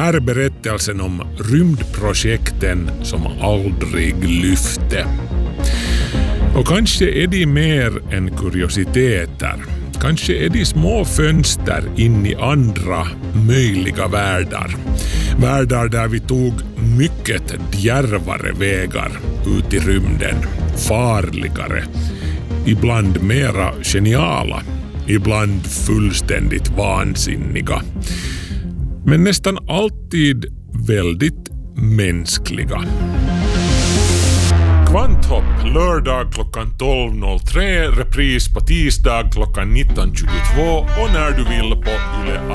här är berättelsen om rymdprojekten som aldrig lyfte. Och kanske är de mer än kuriositeter. Kanske är de små fönster in i andra möjliga världar. Världar där vi tog mycket djärvare vägar ut i rymden. Farligare. Ibland mera geniala. Ibland fullständigt vansinniga. Men nästan alltid väldigt mänskliga. Kvanthopp lördag klockan 12.03, repris på tisdag klockan 19.22 och när du vill på Yle